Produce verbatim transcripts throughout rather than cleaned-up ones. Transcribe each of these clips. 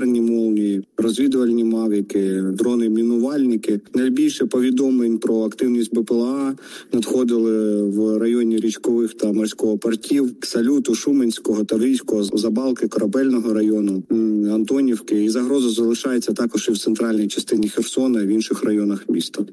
ударні молнії, розвідувальні мавіки, дрони-мінувальники. Найбільше повідомлень про активність БПЛА надходили в районі річкових та морського портів, Салюту, Шуменського, Таврійського, Забалки, Корабельного району, Антонівки. І загроза залишається також і в центральній частині Херсона, і в інших районах міста.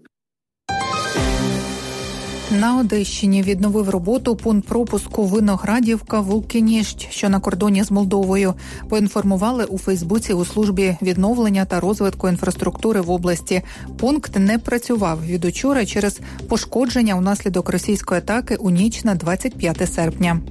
На Одещині відновив роботу пункт пропуску Виноградівка-Вулкініщ, що на кордоні з Молдовою. Поінформували у Фейсбуці у службі відновлення та розвитку інфраструктури в області. Пункт не працював від учора через пошкодження внаслідок російської атаки у ніч на двадцять п'яте серпня.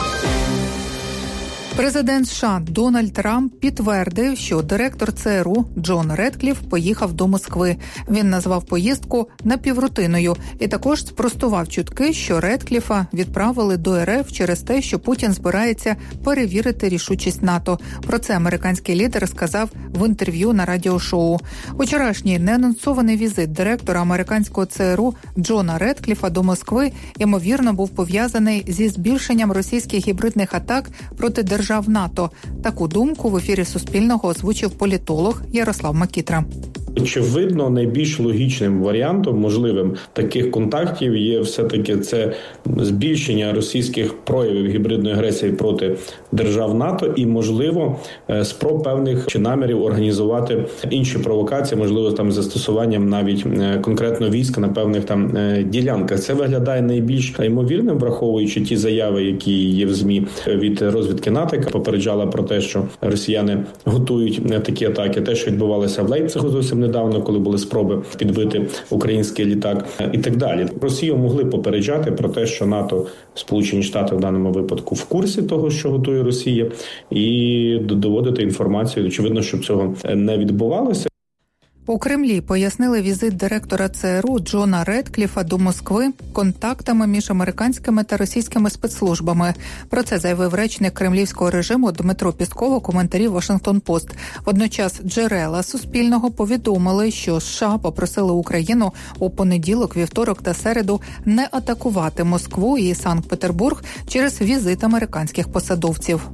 Президент США Дональд Трамп підтвердив, що директор ЦРУ Джон Редкліф поїхав до Москви. Він назвав поїздку напіврутинною і також спростував чутки, що Редкліфа відправили до РФ через те, що Путін збирається перевірити рішучість НАТО. Про це американський лідер сказав в інтерв'ю на радіошоу. Учорашній неанонсований візит директора американського ЦРУ Джона Редкліфа до Москви, ймовірно, був пов'язаний зі збільшенням російських гібридних атак проти держав НАТО. Таку думку в ефірі Суспільного озвучив політолог Ярослав Макітра. Очевидно, найбільш логічним варіантом, можливим таких контактів є все-таки це збільшення російських проявів гібридної агресії проти держав НАТО і, можливо, спроб певних чи намірів організувати інші провокації, можливо, там застосуванням навіть конкретно війська на певних там ділянках. Це виглядає найбільш ймовірним, враховуючи ті заяви, які є в ЗМІ від розвідки НАТО, яка попереджала про те, що росіяни готують такі атаки. Те, що відбувалося в Лейпцигу зовсім недавно, коли були спроби підбити український літак і так далі. Росію могли попереджати про те, що НАТО, Сполучені Штати в даному випадку в курсі того, що готує Росія, і доводити інформацію. Очевидно, щоб цього не відбувалося. У Кремлі пояснили візит директора ЦРУ Джона Редкліфа до Москви контактами між американськими та російськими спецслужбами. Про це заявив речник кремлівського режиму Дмитро Пісков у коментарі «Вашингтон-Пост». Водночас джерела Суспільного повідомили, що США попросили Україну у понеділок, вівторок та середу не атакувати Москву і Санкт-Петербург через візит американських посадовців.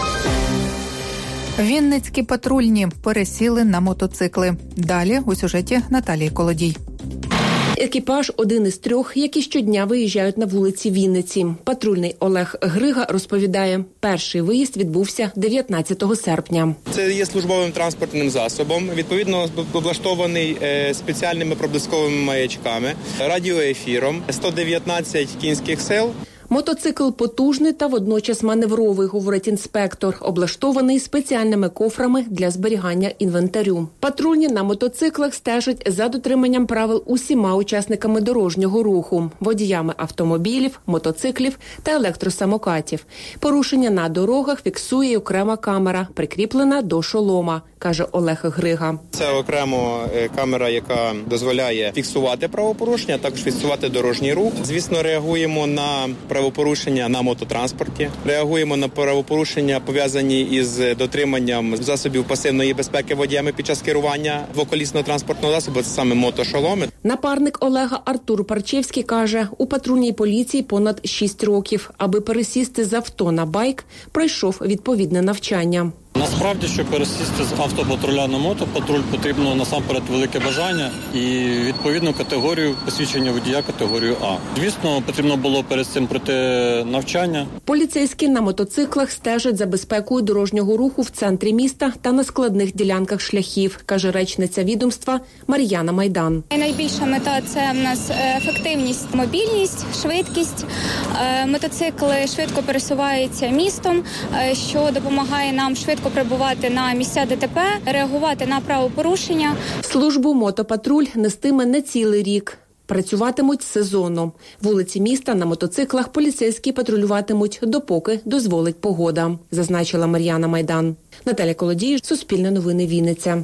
Вінницькі патрульні пересіли на мотоцикли. Далі у сюжеті Наталії Колодій. Екіпаж – один із трьох, які щодня виїжджають на вулиці Вінниці. Патрульний Олег Грига розповідає, перший виїзд відбувся дев'ятнадцятого серпня. Це є службовим транспортним засобом, відповідно облаштований спеціальними проблисковими маячками, радіоефіром, сто дев'ятнадцять кінських сил. Мотоцикл потужний та водночас маневровий, говорить інспектор, облаштований спеціальними кофрами для зберігання інвентарю. Патрульні на мотоциклах стежать за дотриманням правил усіма учасниками дорожнього руху – водіями автомобілів, мотоциклів та електросамокатів. Порушення на дорогах фіксує окрема камера, прикріплена до шолома, каже Олег Грига. Це окремо камера, яка дозволяє фіксувати правопорушення, а також фіксувати дорожній рух. Звісно, реагуємо на правопорушення на мототранспорті, реагуємо на правопорушення, пов'язані із дотриманням засобів пасивної безпеки водіями під час керування двоколісного транспортного засобу, це саме мотошоломи. Напарник Олега Артур Парчевський каже, у патрульній поліції понад шість років. Аби пересісти з авто на байк, пройшов відповідне навчання. Насправді, щоб пересісти з автопатруля на мотопатруль, потрібно насамперед велике бажання і відповідну категорію посвідчення водія категорію А. Звісно, потрібно було перед цим пройти навчання. Поліцейські на мотоциклах стежать за безпекою дорожнього руху в центрі міста та на складних ділянках шляхів, каже речниця відомства Мар'яна Майдан. Найбільша мета – це в нас ефективність, мобільність, швидкість. Мотоцикли швидко пересуваються містом, що допомагає нам швидко прибувати на місця ДТП, реагувати на правопорушення. Службу мотопатруль нестиме не цілий рік. Працюватимуть сезонно. Вулиці міста на мотоциклах поліцейські патрулюватимуть, допоки дозволить погода, зазначила Мар'яна Майдан. Наталя Колодій, Суспільне новини, Вінниця.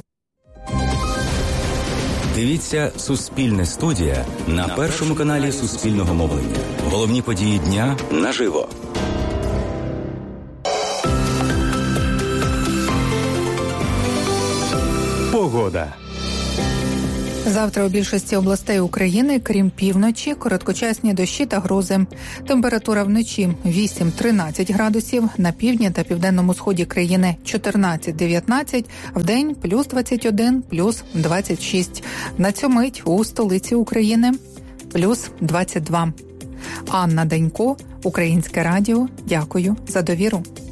Дивіться «Суспільне студія» на першому каналі Суспільного мовлення. Головні події дня наживо. Погода. Завтра у більшості областей України, крім півночі, короткочасні дощі та грози. Температура вночі вісім-тринадцять градусів, на півдні та південному сході країни чотирнадцять-дев'ятнадцять, вдень плюс двадцять один, плюс двадцять шість. На цю мить у столиці України плюс двадцять два. Анна Данько, Українське радіо. Дякую за довіру.